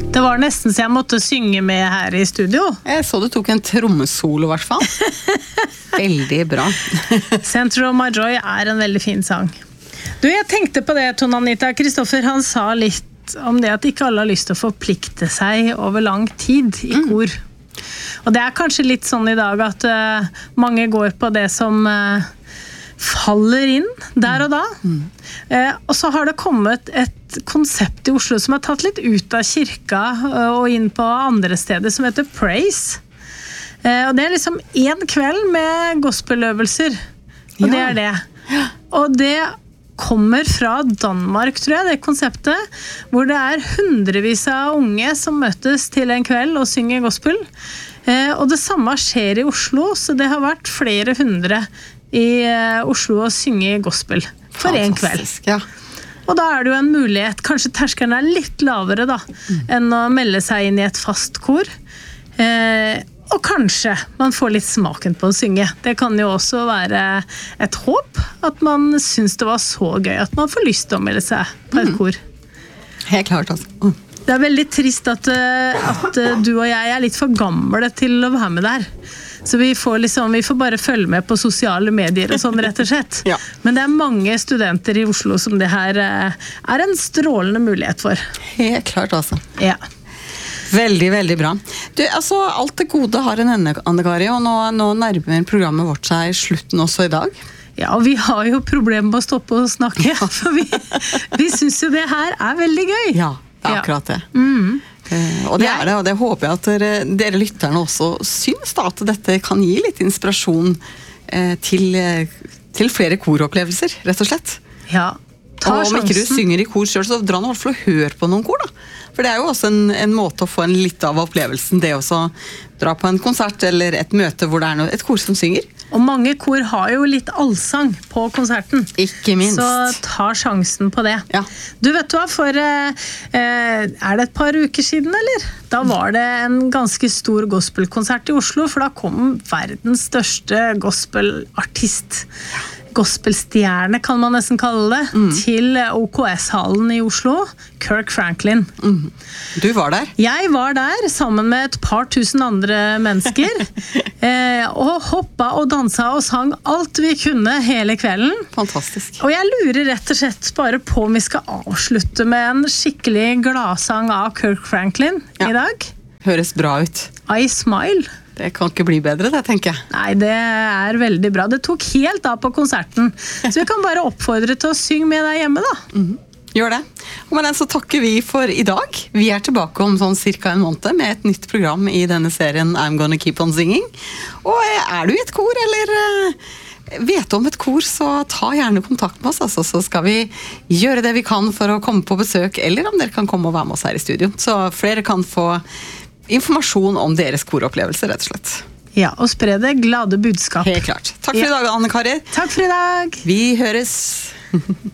Det var nesten så jeg måtte synge med her i studio. Jeg så du tok en trommesolo I hvert fall. Veldig bra. Center of my joy en veldig fin sang. Du, jeg tenkte på det, Tone Anita. Kristoffer, han sa litt om det at ikke alle har lyst til å forplikte seg over lang tid I kor. Og det kanskje litt sånn I dag at mange går på det som faller inn der og da. Og så har det kommet et konsept I Oslo som har tatt litt ut av kirka og inn på andre steder som heter Praise. Og det liksom en kveld med gospeløvelser. Og det det. Og det kommer fra Danmark, tror jeg, det konseptet, hvor det hundrevis av unge som møtes til en kveld og synger gospel. Og det samme skjer I Oslo, så det har vært flere hundre I Oslo å synge gospel for en kveld. Ja. Og da det jo en mulighet, kanskje terskelen litt lavere da, enn å melde seg inn I et fast kor. Og kanskje man får litt smaken på å synge. Det kan jo også være et håp at man synes det var så gøy at man får lyst til å melde seg på et kor. Helt klart, altså. Det veldig trist at du og jeg litt for gamle til å være med der. Så vi får bare følge med på sosiale medier og sånn rett og slett. Ja. Men det mange studenter I Oslo som det her en strålende mulighet for. Helt klart, altså. Ja. Veldig, veldig bra. Du, altså, alt det gode har en ende, Anne-Kari, og nå nærmer programmet vårt seg slutten også I dag. Ja, og vi har jo problemer med å stoppe og snakke, for vi synes jo det her veldig gøy. Ja, det akkurat det. Og det det, og det håper jeg at dere lytterne også synes da, at dette kan gi litt inspirasjon til flere koropplevelser, rett og slett. Ja, ta og om ikke du synger I kor selv, så dra nå for å høre på noen kor da. For det jo også en måte å få en litt av opplevelsen, det også dra på en konsert eller et møte hvor det et kor som synger. Og mange kor har jo litt allsang på konserten. Ikke minst. Så ta sjansen på det. Ja. Du vet hva, for det et par uker siden, eller? Da var det en ganske stor gospelkonsert I Oslo, for da kom verdens største gospelartist. Gospelstjerne kan man nesten kalle det, til OKS-hallen I Oslo, Kirk Franklin. Du var der? Jeg var der, sammen med et par tusen andre mennesker, og hoppet og danset og sang alt vi kunne hele kvelden. Fantastisk. Og jeg lurer rett og slett bare på om vi skal avslutte med en skikkelig gladsang av Kirk Franklin I dag. Høres bra ut. I Smile. Det kan ikke bli bedre, det tenker jeg. Nei, det veldig bra. Det tok helt av på konserten. Så vi kan bare oppfordre til å synge med deg hjemme, da. Gjør det. Og med den så takker vi for I dag. Vi tilbake om sånn cirka en måned med et nytt program I denne serien I'm Gonna Keep On Singing. Og du I et kor, eller vet om et kor, så ta gjerne kontakt med oss, altså, så skal vi gjøre det vi kan for å komme på besøk, eller om dere kan komme og være med oss her I studio. Så flere kan få informasjon om deres koropplevelser, rett og slett. Ja, og spre det glade budskap. Helt klart. Takk for I dag, Anne-Kari. Takk for I dag. Vi høres.